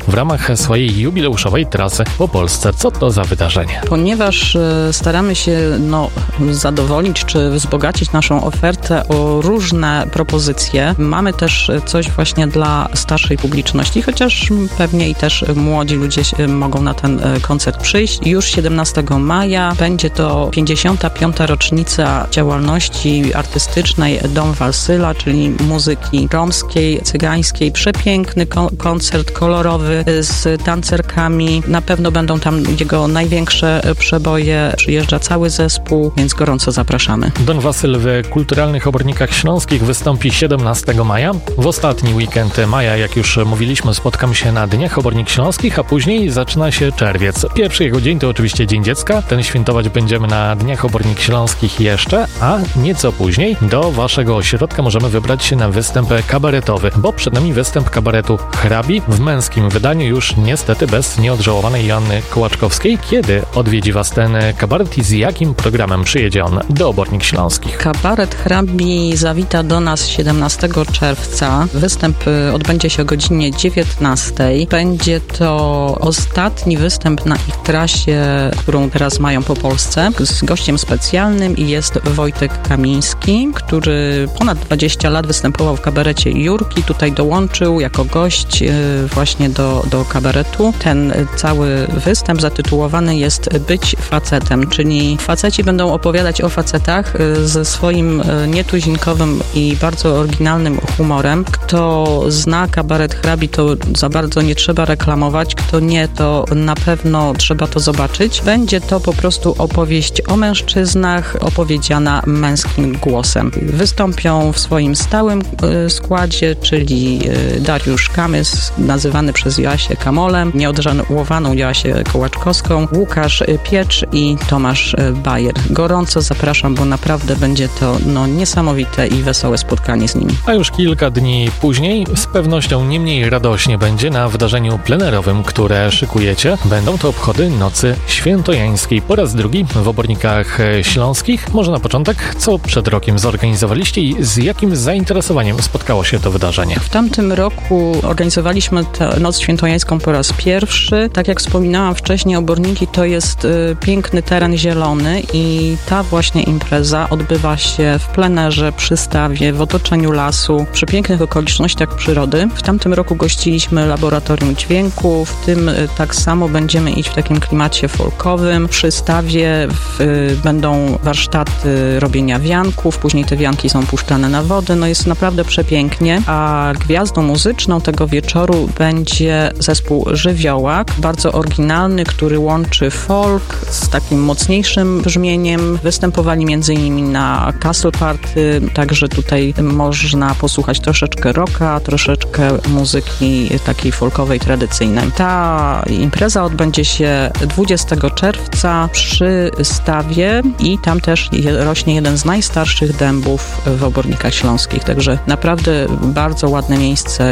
w ramach swojej jubileuszowej trasy po Polsce. Co to za wydarzenie? Ponieważ staramy się zadowolić czy wzbogacić naszą ofertę o różne propozycje, mamy też coś właśnie dla starszej publiczności, chociaż pewnie i też młodzi ludzie mogą na ten koncert przyjść. Już 17 maja będzie to 55. rocznica działalności artystycznej Dom Walsyla, czyli muzyki romskiej, cygańskiej. Przepiękny koncert kolorowy z tancerkami. Na pewno będą tam jego największe przeboje. Przyjeżdża cały zespół, więc gorąco zapraszamy. Don Wasyl w Kulturalnych Obornikach Śląskich wystąpi 17 maja. W ostatni weekend maja, jak już mówiliśmy, spotkamy się na Dniach Obornik Śląskich, a później zaczyna się czerwiec. Pierwszy jego dzień to oczywiście Dzień Dziecka. Ten świętować będziemy na Dniach Obornik Śląskich jeszcze, a nieco później do waszego ośrodka możemy wybrać się na występ kabaretowy, bo przed nami występ kabaretu Hrabi w męskim wydaniu, już niestety bez nieodżałowanej Joanny Kołaczkowskiej. Kiedy odwiedzi was ten kabaret i z jakim programem przyjedzie on do Obornik Śląskich? Kabaret Hrabi zawita do nas 17 czerwca. Występ odbędzie się o godzinie 19. Będzie to ostatni występ na ich trasie, którą teraz mają po Polsce, z gościem specjalnym i jest Wojtek Kamiński, który ponad 20 lat występował w kabarecie Jurki. Tutaj dołączył jako gość właśnie do kabaretu. Ten cały występ zatytułowany jest Być facetem, czyli faceci będą opowiadać o facetach ze swoim nietuzinkowym i bardzo oryginalnym humorem. Kto zna kabaret Hrabi, to za bardzo nie trzeba reklamować. Kto nie, to na pewno trzeba to zobaczyć. Będzie to po prostu opowieść o mężczyznach, opowiedziana męskim głosem. Wystąpią w swoim stałym składzie, czyli Dariusz Kamys, nazywany przez Joasię Kamolem, nieodżałowaną Joasię Kołaczkowską, Łukasz Piecz i Tomasz Bajer. Gorąco zapraszam, bo naprawdę będzie to niesamowite i wesołe spotkanie z nimi. A już kilka dni później z pewnością nie mniej radośnie będzie na wydarzeniu plenerowym, które szykujecie. Będą to obchody Nocy Świętojańskiej po raz drugi w Obornikach Śląskich. Może na początek, co przed rokiem zorganizowaliście i z jakim zainteresowaniem spotkało się to wydarzenie? W tamtym roku organizowaliśmy tę Noc Świętojańską po raz pierwszy. Tak jak wspominałam wcześniej, Oborniki to jest piękny teren zielony i ta właśnie impreza odbywa się w plenerze, przy stawie, w otoczeniu lasu, przy pięknych okolicznościach przyrody. W tamtym roku gościliśmy laboratorium dźwięku, w tym tak samo będziemy iść w takim klimacie folkowym. Przy stawie będą warsztaty robienia wianków, później te wianki są puszczane na wodę. Jest naprawdę przepięknie, a gwiazdą muzyczną tego wieczoru będzie zespół Żywiołak, bardzo oryginalny, który łączy folk z takim mocniejszym brzmieniem. Występowali m.in. na Castle Party, także tutaj można posłuchać troszeczkę rocka, troszeczkę muzyki takiej folkowej, tradycyjnej. Ta impreza odbędzie się 20 czerwca przy stawie i tam też rośnie jeden z najstarszych dębów w Obornikach Śląskich, także naprawdę bardzo ładne miejsce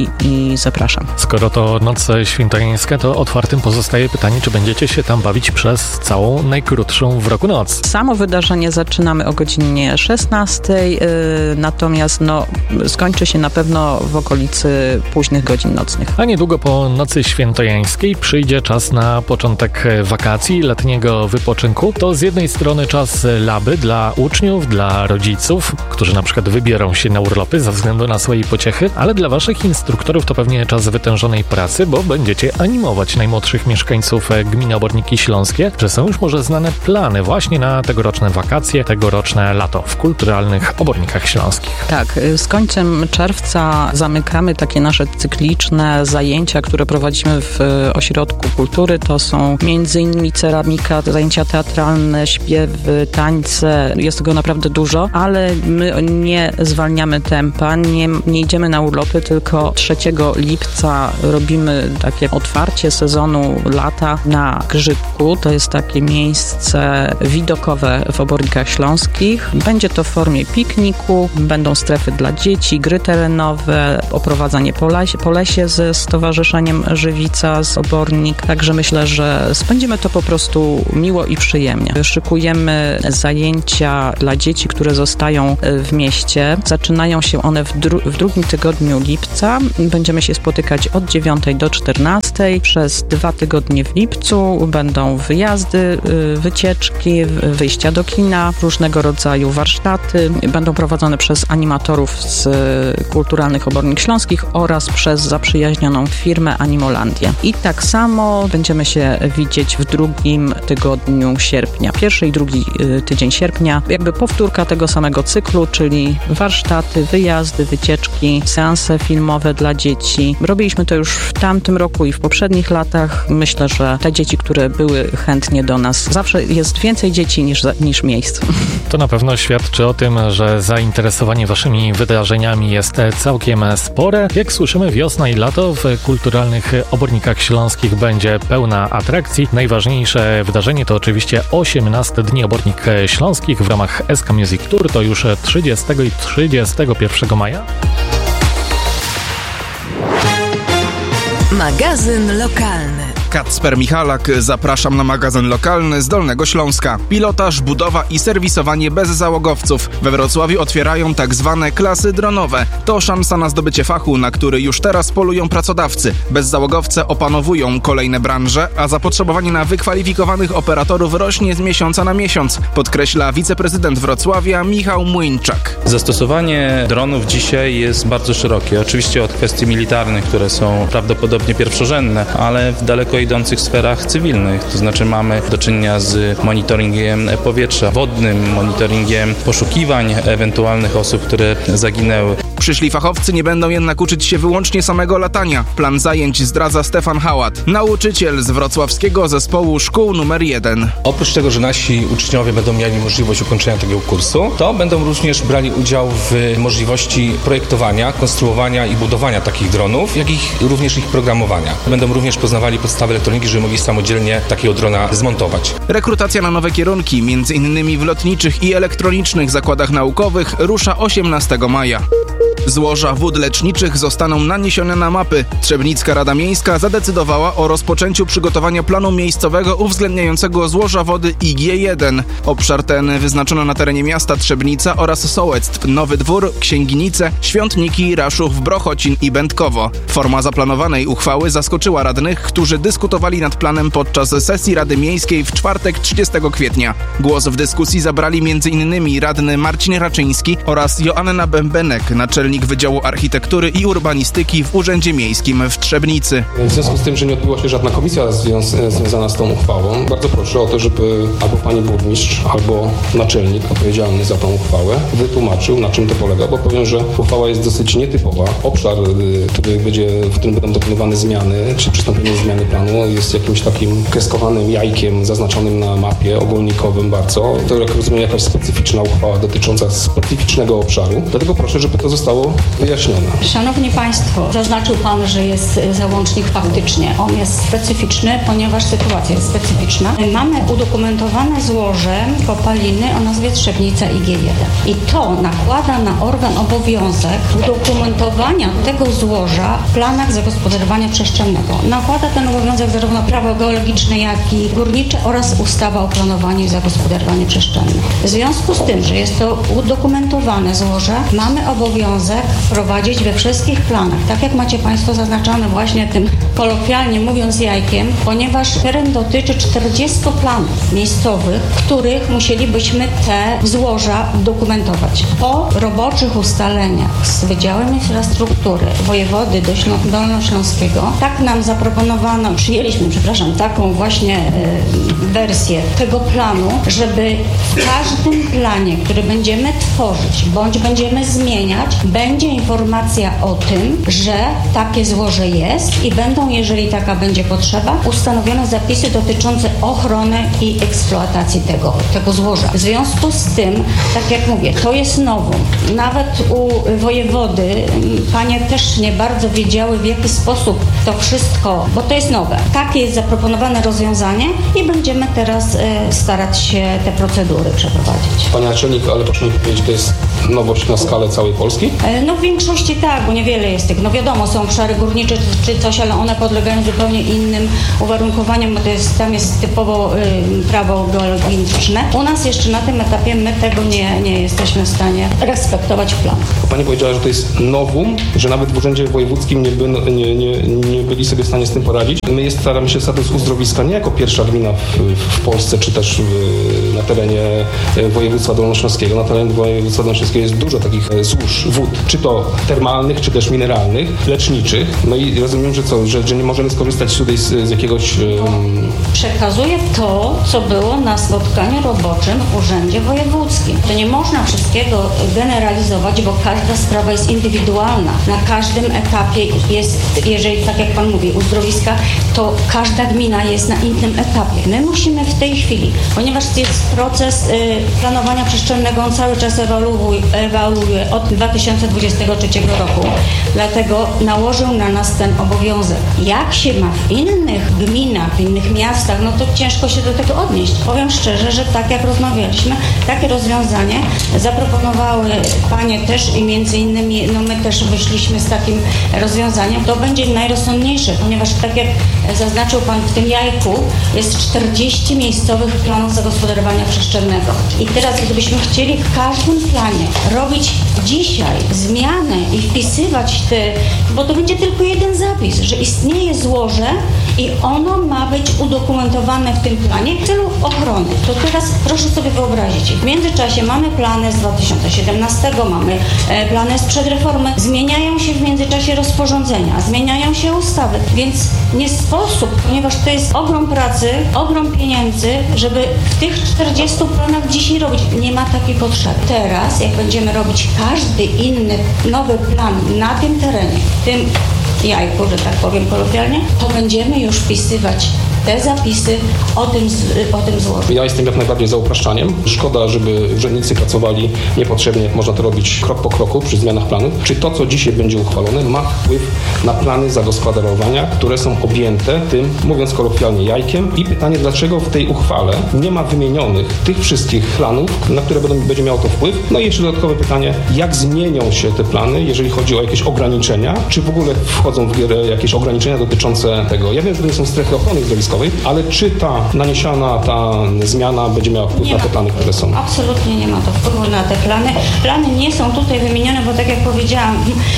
i zapraszam. Skoro to Noc Świętojańska, to otwartym pozostaje pytanie, czy będziecie się tam bawić przez całą najkrótszą w roku noc? Samo wydarzenie zaczynamy o godzinie 16, natomiast skończy się na pewno w okolicy późnych godzin nocnych. A niedługo po Nocy Świętojańskiej przyjdzie czas na początek wakacji, letniego wypoczynku. To z jednej strony czas laby dla uczniów, dla rodziców, którzy na przykład wybiorą się na urlopy ze względu na swoje pociechy, ale dla waszych instruktorów to pewnie czas wytężonej pracy, bo będziecie animować najmłodszych mieszkańców gminy Oborniki Śląskie. Czy są już może znane plany właśnie na tegoroczne wakacje, tegoroczne lato w Kulturalnych Obornikach Śląskich? Tak, z końcem czerwca zamykamy takie nasze cykliczne zajęcia, które prowadzimy w Ośrodku Kultury. To są m.in. ceramika, zajęcia teatralne, śpiewy, tańce. Jest tego naprawdę dużo, ale my nie zwalniamy tempa, nie idziemy na urlopy, tylko 3 lipca robimy takie otwarcie sezonu lata na Grzybku. To jest takie miejsce widokowe w Obornikach Śląskich. Będzie to w formie pikniku, będą strefy dla dzieci, gry terenowe, oprowadzanie po lesie ze Stowarzyszeniem Żywica z Obornik. Także myślę, że spędzimy to po prostu miło i przyjemnie. Szykujemy zajęcia dla dzieci, które zostają w mieście. Zaczynają się one w drugim tygodniu lipca. Będziemy się spotykać od 9 9 do 14. Przez 2 tygodnie w lipcu będą wyjazdy, wycieczki, wyjścia do kina, różnego rodzaju warsztaty. Będą prowadzone przez animatorów z Kulturalnych Obornik Śląskich oraz przez zaprzyjaźnioną firmę Animolandię. I tak samo będziemy się widzieć w drugim tygodniu sierpnia. Pierwszy i drugi tydzień sierpnia. Jakby powtórka tego samego cyklu, czyli warsztaty, wyjazdy, wycieczki, seanse filmowe dla dzieci. Robiliśmy to już w tamtym roku i w poprzednich latach. Myślę, że te dzieci, które były chętnie do nas, zawsze jest więcej dzieci niż miejsc. To na pewno świadczy o tym, że zainteresowanie waszymi wydarzeniami jest całkiem spore. Jak słyszymy, wiosna i lato w Kulturalnych Obornikach Śląskich będzie pełna atrakcji. Najważniejsze wydarzenie to oczywiście 18 Dni Obornik Śląskich w ramach SK Music Tour. To już 30 i 31 maja. Magazyn lokalny. Kacper Michalak, zapraszam na magazyn lokalny z Dolnego Śląska. Pilotaż, budowa i serwisowanie bez załogowców. We Wrocławiu otwierają tak zwane klasy dronowe. To szansa na zdobycie fachu, na który już teraz polują pracodawcy. Bezzałogowce opanowują kolejne branże, a zapotrzebowanie na wykwalifikowanych operatorów rośnie z miesiąca na miesiąc, podkreśla wiceprezydent Wrocławia Michał Młyńczak. Zastosowanie dronów dzisiaj jest bardzo szerokie. Oczywiście od kwestii militarnych, które są prawdopodobnie pierwszorzędne, ale w daleko idących sferach cywilnych, to znaczy mamy do czynienia z monitoringiem powietrza, wodnym monitoringiem poszukiwań ewentualnych osób, które zaginęły. Przyszli fachowcy nie będą jednak uczyć się wyłącznie samego latania. Plan zajęć zdradza Stefan Hałat, nauczyciel z wrocławskiego zespołu szkół numer 1. Oprócz tego, że nasi uczniowie będą mieli możliwość ukończenia tego kursu, to będą również brali udział w możliwości projektowania, konstruowania i budowania takich dronów, jak i również ich programowania. Będą również poznawali podstawy elektroniki, żeby mogli samodzielnie takiego drona zmontować. Rekrutacja na nowe kierunki, m.in. w lotniczych i elektronicznych zakładach naukowych, rusza 18 maja. Złoża wód leczniczych zostaną naniesione na mapy. Trzebnicka Rada Miejska zadecydowała o rozpoczęciu przygotowania planu miejscowego uwzględniającego złoża wody IG1. Obszar ten wyznaczono na terenie miasta Trzebnica oraz Sołectw, Nowy Dwór, Księginice, Świątniki, Raszów, Brochocin i Będkowo. Forma zaplanowanej uchwały zaskoczyła radnych, którzy dyskutowali nad planem podczas sesji Rady Miejskiej w czwartek 30 kwietnia. Głos w dyskusji zabrali m.in. radny Marcin Raczyński oraz Joanna Bębenek, naczelnik Wydziału Architektury i Urbanistyki w Urzędzie Miejskim w Trzebnicy. W związku z tym, że nie odbyła się żadna komisja związana z tą uchwałą, bardzo proszę o to, żeby albo pani burmistrz, albo naczelnik odpowiedzialny za tą uchwałę wytłumaczył, na czym to polega, bo powiem, że uchwała jest dosyć nietypowa. Obszar, w którym będą dokonywane zmiany, czy przystąpienie do zmiany planu, jest jakimś takim kreskowanym jajkiem zaznaczonym na mapie ogólnikowym bardzo. To, jak rozumiem, jakaś specyficzna uchwała dotycząca specyficznego obszaru. Dlatego proszę, żeby to zostało wyjaśnione. Szanowni Państwo, zaznaczył Pan, że jest załącznik faktycznie. On jest specyficzny, ponieważ sytuacja jest specyficzna. Mamy udokumentowane złoże kopaliny o nazwie Trzebnica IG1. I to nakłada na organ obowiązek udokumentowania tego złoża w planach zagospodarowania przestrzennego. Nakłada ten obowiązek zarówno prawo geologiczne, jak i górnicze oraz ustawa o planowaniu i zagospodarowaniu przestrzennym. W związku z tym, że jest to udokumentowane złoże, mamy obowiązek wprowadzić we wszystkich planach, tak jak macie Państwo zaznaczone właśnie tym kolokwialnie mówiąc jajkiem, ponieważ teren dotyczy 40 planów miejscowych, w których musielibyśmy te złoża dokumentować. Po roboczych ustaleniach z Wydziałem Infrastruktury wojewody dolnośląskiego, tak nam zaproponowano, taką właśnie wersję tego planu, żeby w każdym planie, który będziemy tworzyć, bądź będziemy zmieniać, będzie informacja o tym, że takie złoże jest i będą, jeżeli taka będzie potrzeba, ustanowione zapisy dotyczące ochrony i eksploatacji tego złoża. W związku z tym, tak jak mówię, to jest nowum. Nawet u wojewody panie też nie bardzo wiedziały, w jaki sposób to wszystko, bo to jest nowe. Takie jest zaproponowane rozwiązanie i będziemy teraz starać się te procedury przeprowadzić. Pani naczelnik, ale proszę mi powiedzieć, to jest nowość na skalę całej Polski? No w większości tak, bo niewiele jest tych. No wiadomo, są obszary górnicze czy coś, ale one podlegają zupełnie innym uwarunkowaniom, bo tam jest typowo prawo geologiczne. U nas jeszcze na tym etapie my tego nie jesteśmy w stanie respektować planu. Pani powiedziała, że to jest novum, że nawet w Urzędzie Wojewódzkim nie byli sobie w stanie z tym poradzić. My staramy się status uzdrowiska nie jako pierwsza gmina w Polsce, czy też na terenie województwa dolnośląskiego. Na terenie województwa dolnośląskiego jest dużo takich złóż wód, czy to termalnych, czy też mineralnych, leczniczych. No i rozumiem, że nie możemy skorzystać tutaj z jakiegoś... Przekazuję to, co było na spotkaniu roboczym w Urzędzie Wojewódzkim. To nie można wszystkiego generalizować, bo każda sprawa jest indywidualna. Na każdym etapie jest, jeżeli tak jak Pan mówi, uzdrowiska, to każda gmina jest na innym etapie. My musimy w tej chwili, ponieważ jest proces planowania przestrzennego, on cały czas ewoluuje od 2023 roku, dlatego nałożył na nas ten obowiązek. Jak się ma w innych gminach, w innych miastach, no to ciężko się do tego odnieść. Powiem szczerze, że tak jak rozmawialiśmy, takie rozwiązanie zaproponowały panie też i między innymi, no my też wyszliśmy z takim rozwiązaniem. To będzie najrozsądniejsze, ponieważ tak jak zaznaczył pan, w tym jajku jest 40 miejscowych planów zagospodarowania przestrzennego. I teraz gdybyśmy chcieli w każdym planie robić dzisiaj zmiany i wpisywać te, bo to będzie tylko jeden zapis, że istnieje złoże i ono ma być udokumentowane w tym planie w celu ochrony. To teraz proszę sobie wyobrazić, w międzyczasie mamy plany z 2017, mamy plany sprzed reformy, zmieniają się w międzyczasie rozporządzenia, zmieniają się ustawy, więc nie sposób, ponieważ to jest ogrom pracy, ogrom pieniędzy, żeby w tych 40 planach dzisiaj robić. Nie ma takiej potrzeby. Teraz, jak będziemy robić każdy inny nowy plan na tym terenie, w tym jajku, że tak powiem kolokwialnie, to będziemy już wpisywać te zapisy o tym złożu. Ja jestem jak najbardziej za upraszczaniem. Szkoda, żeby urzędnicy pracowali niepotrzebnie, jak można to robić krok po kroku przy zmianach planów. Czy to, co dzisiaj będzie uchwalone, ma wpływ na plany zagospodarowania, które są objęte tym, mówiąc kolokwialnie, jajkiem? I pytanie, dlaczego w tej uchwale nie ma wymienionych tych wszystkich planów, na które będzie miało to wpływ? No i jeszcze dodatkowe pytanie, jak zmienią się te plany, jeżeli chodzi o jakieś ograniczenia? Czy w ogóle wchodzą w grę jakieś ograniczenia dotyczące tego? Ja wiem, że to nie są strefy ochrony środowiskowej, ale czy ta zmiana będzie miała wpływ na te plany, które są? Absolutnie nie ma to wpływu na te plany. Plany nie są tutaj wymienione, bo tak jak powiedziałam,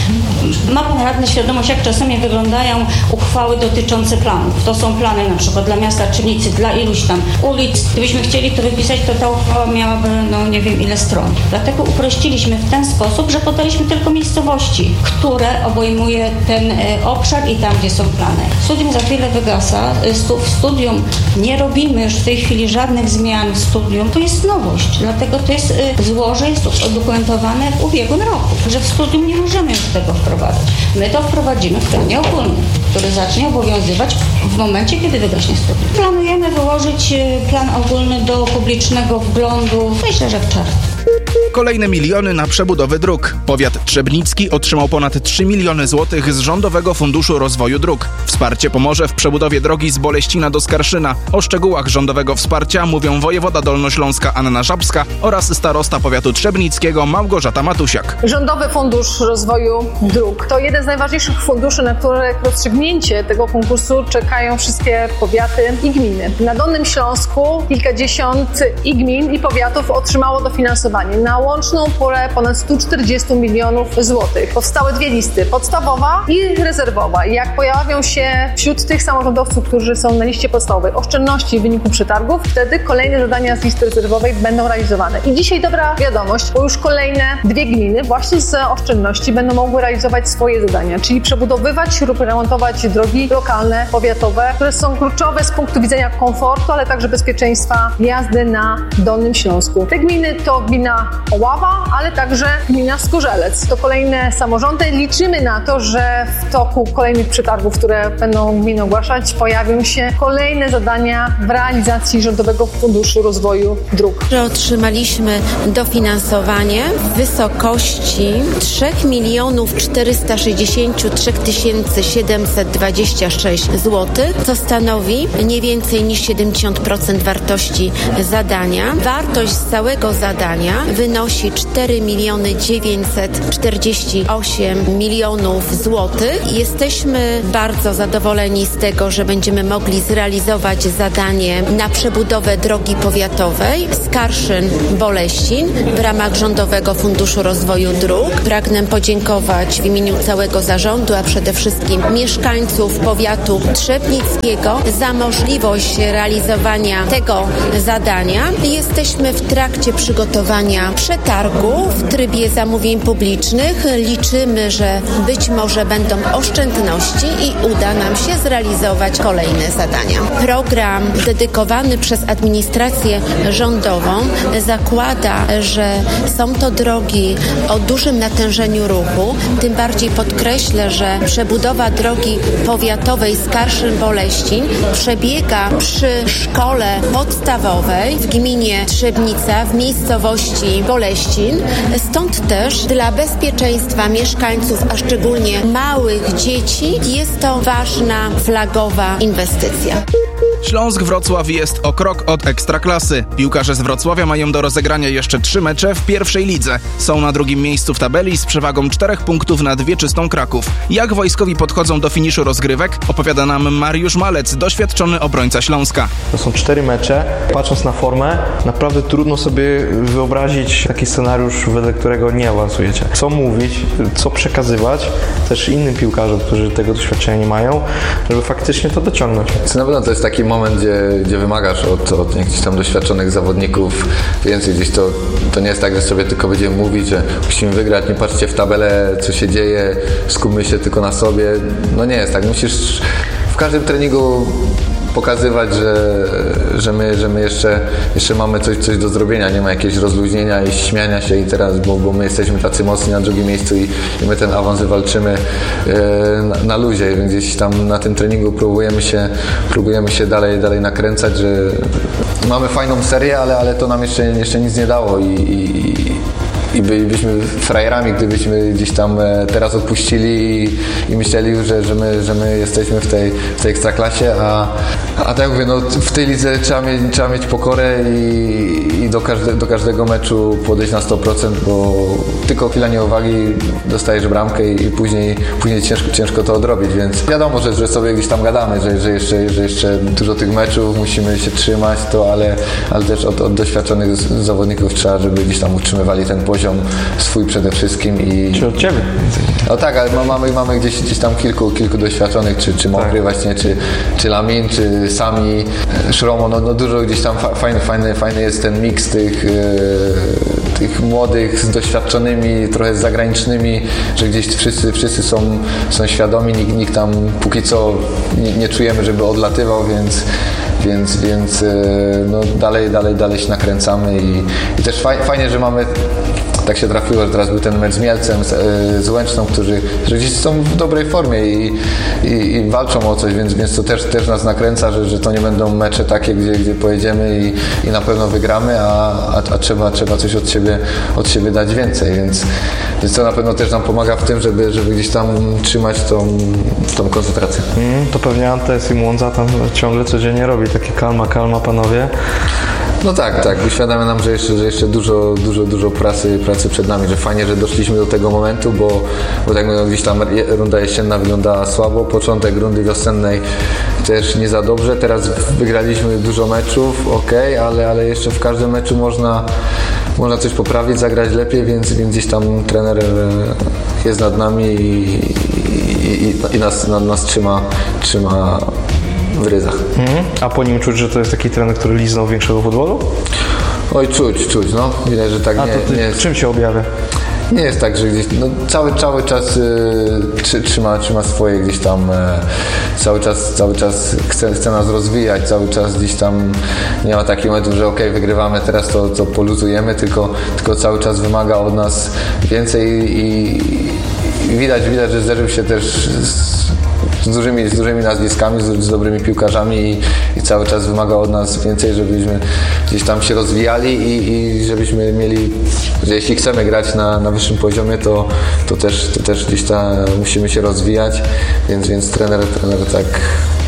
ma pan radny świadomość, jak czasami wyglądają uchwały dotyczące planów. To są plany na przykład dla miasta Trzebnicy, dla iluś tam ulic. Gdybyśmy chcieli to wypisać, to ta uchwała miałaby, no nie wiem ile stron. Dlatego uprościliśmy w ten sposób, że podaliśmy tylko miejscowości, które obejmuje ten obszar i tam, gdzie są plany. Studium za chwilę wygasa. W studium nie robimy już w tej chwili żadnych zmian w studium. To jest nowość, dlatego to jest złoże jest udokumentowane w ubiegłym roku, że w studium nie możemy już tego wprowadzać. My to wprowadzimy w planie ogólnym, który zacznie obowiązywać w momencie, kiedy wygaśnie studium. Planujemy wyłożyć plan ogólny do publicznego wglądu, myślę, że w czerwcu. Kolejne miliony na przebudowę dróg. Powiat trzebnicki otrzymał ponad 3 miliony złotych z Rządowego Funduszu Rozwoju Dróg. Wsparcie pomoże w przebudowie drogi z Boleścina do Skarszyna. O szczegółach rządowego wsparcia mówią wojewoda dolnośląska Anna Żabska oraz starosta powiatu trzebnickiego Małgorzata Matusiak. Rządowy Fundusz Rozwoju Dróg to jeden z najważniejszych funduszy, na które rozstrzygnięcie tego konkursu czekają wszystkie powiaty i gminy. Na Dolnym Śląsku kilkadziesiąt i gmin i powiatów otrzymało dofinansowanie na łączną pulę ponad 140 milionów złotych. Powstały dwie listy, podstawowa i rezerwowa. Jak pojawią się wśród tych samorządowców, którzy są na liście podstawowej, oszczędności w wyniku przetargów, wtedy kolejne zadania z listy rezerwowej będą realizowane. I dzisiaj dobra wiadomość, bo już kolejne dwie gminy właśnie z oszczędności będą mogły realizować swoje zadania, czyli przebudowywać lub remontować drogi lokalne, powiatowe, które są kluczowe z punktu widzenia komfortu, ale także bezpieczeństwa jazdy na Dolnym Śląsku. Te gminy to gmina Oława, ale także gmina Skorzelec. To kolejne samorządy. Liczymy na to, że w toku kolejnych przetargów, które będą gminy ogłaszać, pojawią się kolejne zadania w realizacji Rządowego Funduszu Rozwoju Dróg. Otrzymaliśmy dofinansowanie w wysokości 3 463 726 zł, co stanowi nie więcej niż 70% wartości zadania. Wartość całego zadania wynosi wynosi 4 948 milionów złotych. Jesteśmy bardzo zadowoleni z tego, że będziemy mogli zrealizować zadanie na przebudowę drogi powiatowej Skarszyn-Boleścin w ramach Rządowego Funduszu Rozwoju Dróg. Pragnę podziękować w imieniu całego zarządu, a przede wszystkim mieszkańców powiatu trzebnickiego za możliwość realizowania tego zadania. Jesteśmy w trakcie przygotowania przetargu w trybie zamówień publicznych. Liczymy, że być może będą oszczędności i uda nam się zrealizować kolejne zadania. Program dedykowany przez administrację rządową zakłada, że są to drogi o dużym natężeniu ruchu. Tym bardziej podkreślę, że przebudowa drogi powiatowej Skarszyn-Boleścin przebiega przy szkole podstawowej w gminie Trzebnica w miejscowości Boleścin. Stąd też dla bezpieczeństwa mieszkańców, a szczególnie małych dzieci, jest to ważna, flagowa inwestycja. Śląsk-Wrocław jest o krok od Ekstraklasy. Piłkarze z Wrocławia mają do rozegrania jeszcze 3 mecze w pierwszej lidze. Są na drugim miejscu w tabeli z przewagą 4 punktów nad wieczystą Kraków. Jak wojskowi podchodzą do finiszu rozgrywek, opowiada nam Mariusz Malec, doświadczony obrońca Śląska. To są 4 mecze. Patrząc na formę, naprawdę trudno sobie wyobrazić taki scenariusz, wedle którego nie awansujecie. Co mówić, co przekazywać też innym piłkarzom, którzy tego doświadczenia nie mają, żeby faktycznie to dociągnąć. Na pewno to jest taki moment, gdzie wymagasz od jakichś tam doświadczonych zawodników więcej. Gdzieś to nie jest tak, że sobie tylko będziemy mówić, że musimy wygrać, nie patrzcie w tabelę, co się dzieje, skupmy się tylko na sobie. No nie jest tak. Musisz w każdym treningu pokazywać, że my jeszcze mamy coś do zrobienia, nie ma jakiegoś rozluźnienia i śmiania się i teraz, bo my jesteśmy tacy mocni na drugim miejscu i my ten awans walczymy na luzie, więc gdzieś tam na tym treningu próbujemy się dalej nakręcać, że mamy fajną serię, ale to nam jeszcze nic nie dało i bylibyśmy frajerami, gdybyśmy gdzieś tam teraz odpuścili i myśleli, że my jesteśmy w tej ekstraklasie, a tak jak mówię, no w tej lidze trzeba mieć pokorę i do każdego meczu podejść na 100%, bo tylko chwila nieuwagi dostajesz bramkę i później ciężko to odrobić, więc wiadomo, że sobie gdzieś tam gadamy, że jeszcze dużo tych meczów, musimy się trzymać, ale też od doświadczonych zawodników trzeba, żeby gdzieś tam utrzymywali ten poziom swój przede wszystkim i... Czy od Ciebie? No tak, ale mamy gdzieś tam kilku doświadczonych, czy Mokry tak. Właśnie, czy Lamin, czy Sami, Szromo, no dużo gdzieś tam fajny jest ten miks tych młodych z doświadczonymi, trochę z zagranicznymi, że gdzieś wszyscy są świadomi, nikt tam póki co nie czujemy, żeby odlatywał, więc no dalej się nakręcamy i też fajnie, że mamy. Tak się trafiło, że teraz był ten mecz z Mielcem, z Łęczną, którzy gdzieś są w dobrej formie i walczą o coś, więc to też nas nakręca, że to nie będą mecze takie, gdzie pojedziemy i na pewno wygramy, a trzeba coś od siebie dać więcej, więc to na pewno też nam pomaga w tym, żeby gdzieś tam trzymać tą koncentrację. To pewnie Antes i Młądza tam ciągle codziennie robi takie kalma panowie. No tak, uświadamia nam, że jeszcze dużo pracy przed nami, że fajnie, że doszliśmy do tego momentu, bo tak mówię, gdzieś tam runda jesienna wyglądała słabo, początek rundy wiosennej też nie za dobrze, teraz wygraliśmy dużo meczów, ale jeszcze w każdym meczu można coś poprawić, zagrać lepiej, więc gdzieś tam trener jest nad nami i nas trzyma w ryzach. A po nim czuć, że to jest taki trener, który liznął większego futbolu? Oj, czuć, no. Widać, że tak nie jest. Czym się objawia? Nie jest tak, że gdzieś cały czas trzyma swoje gdzieś tam, cały czas chce nas rozwijać, cały czas gdzieś tam nie ma takich momentów, że wygrywamy, teraz to poluzujemy, tylko cały czas wymaga od nas więcej i widać, że zderzył się też z dużymi nazwiskami, z dobrymi piłkarzami i cały czas wymaga od nas więcej, żebyśmy gdzieś tam się rozwijali i żebyśmy mieli, że jeśli chcemy grać na wyższym poziomie, to też gdzieś tam musimy się rozwijać, więc trener tak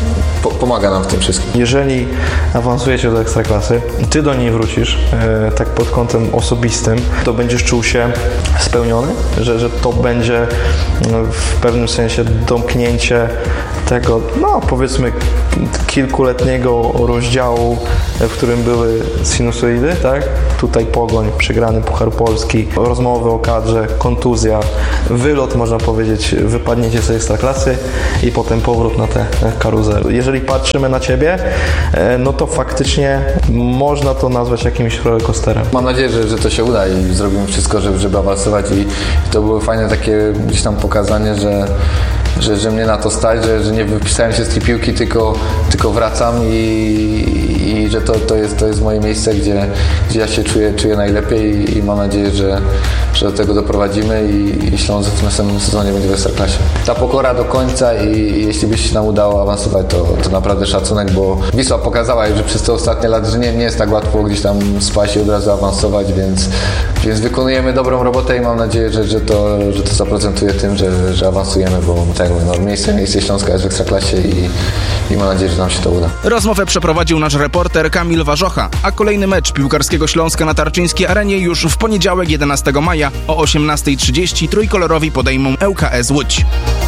pomaga nam w tym wszystkim. Jeżeli awansujecie do Ekstraklasy, ty do niej wrócisz, tak pod kątem osobistym, to będziesz czuł się spełniony, że to będzie w pewnym sensie domknięcie tego, no powiedzmy kilkuletniego rozdziału, w którym były sinusoidy, tak? Tutaj Pogoń, przegrany Puchar Polski, rozmowy o kadrze, kontuzja, wylot, można powiedzieć, wypadnięcie z Ekstraklasy i potem powrót na tę karuzelę. Jeżeli patrzymy na ciebie, no to faktycznie można to nazwać jakimś rollercoasterem. Mam nadzieję, że to się uda i zrobimy wszystko, żeby awansować i to było fajne takie gdzieś tam pokazanie, że mnie na to stać, że nie wypisałem się z tej piłki, tylko wracam i że to jest moje miejsce, gdzie ja się czuję najlepiej i mam nadzieję, że do tego doprowadzimy i Śląsk w następnym sezonie będzie w Ekstraklasie. Ta pokora do końca i jeśli by się nam udało awansować, to naprawdę szacunek, bo Wisła pokazała już przez te ostatnie lata, że nie jest tak łatwo gdzieś tam spaść i od razu awansować, więc wykonujemy dobrą robotę i mam nadzieję, że to zaprocentuje tym, że awansujemy, bo tak jak mówię, miejsce Śląska jest w Ekstraklasie i mam nadzieję, że nam się to uda. Rozmowę przeprowadził nasz reporter Kamil Warzocha, a kolejny mecz piłkarskiego Śląska na Tarczyńskiej Arenie już w poniedziałek 11 maja o 18:30 trójkolorowi podejmą ŁKS Łódź.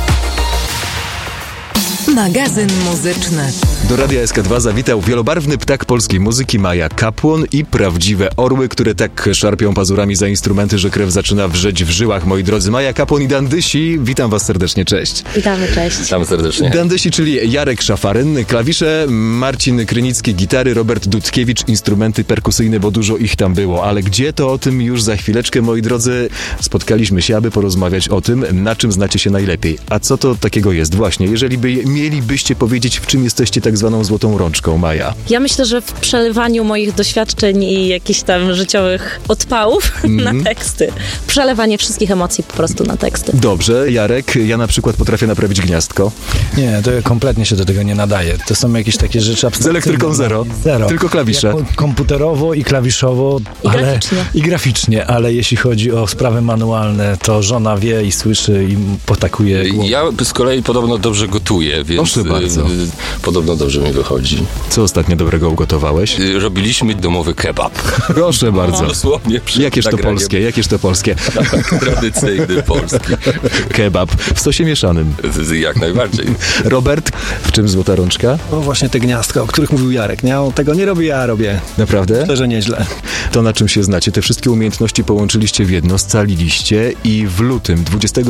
Magazyn muzyczny. Do Radia SK2 zawitał wielobarwny ptak polskiej muzyki Maja Kapłon i prawdziwe orły, które tak szarpią pazurami za instrumenty, że krew zaczyna wrzeć w żyłach, moi drodzy. Maja Kapłon i Dandysi, witam was serdecznie, cześć. Witamy, cześć. Witam serdecznie. Dandysi, czyli Jarek Szafaryn, klawisze, Marcin Krynicki, gitary, Robert Dudkiewicz, instrumenty perkusyjne, bo dużo ich tam było. Ale gdzie, to o tym już za chwileczkę, moi drodzy. Spotkaliśmy się, aby porozmawiać o tym, na czym znacie się najlepiej. A co to takiego jest? Właśnie, jeżeli mielibyście powiedzieć, w czym jesteście tak zwaną złotą rączką, Maja? Ja myślę, że w przelewaniu moich doświadczeń i jakichś tam życiowych odpałów na teksty. Przelewanie wszystkich emocji po prostu na teksty. Dobrze, Jarek, ja na przykład potrafię naprawić gniazdko. Nie, to kompletnie się do tego nie nadaje. To są jakieś takie rzeczy abstrakcyjne. Z elektryką zero. Tylko klawisze. Komputerowo i klawiszowo, i graficznie, ale jeśli chodzi o sprawy manualne, to żona wie i słyszy i potakuje głową. Ja z kolei podobno dobrze gotuję, więc proszę bardzo. Podobno dobrze mi wychodzi. Co ostatnio dobrego ugotowałeś? Robiliśmy domowy kebab. Proszę bardzo. Dosłownie. Jakież to polskie? Tradycyjny polski. Kebab w sosie mieszanym. Jak najbardziej. Robert, w czym złota rączka? No właśnie te gniazdka, o których mówił Jarek. Nie? Tego nie robię, ja robię. Naprawdę? Myślę, że nieźle. To na czym się znacie? Te wszystkie umiejętności połączyliście w jedno, scaliliście i w lutym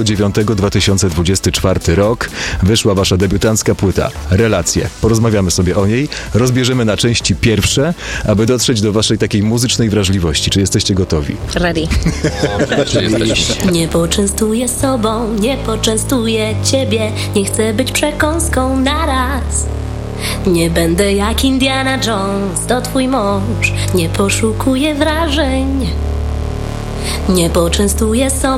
29-2024 rok wyszła wasza debiutancka płyta Relacje. Porozmawiamy sobie o niej, rozbierzemy na części pierwsze, aby dotrzeć do waszej takiej muzycznej wrażliwości. Czy jesteście gotowi? Ready. Nie poczęstuję sobą, nie poczęstuję ciebie, nie chcę być przekąską na raz. Nie będę jak Indiana Jones, to twój mąż, nie poszukuję wrażeń. Nie poczęstuję sobą.